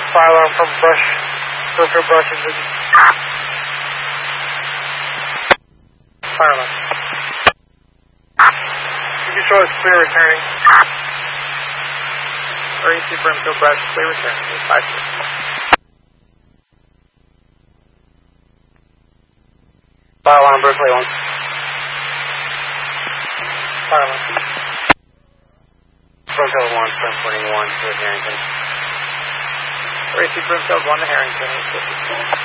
Fire alarm from brush. Broker brush and vision. Fire alarm. You can show us clear returning. Emergency Brimfield brush, clear returning. 5-6. Fire alarm, Berkeley 1. Fire alarm. Brimfield 1, transporting 1 to Harrington. Emergency Brimfield 1 to Harrington. 852.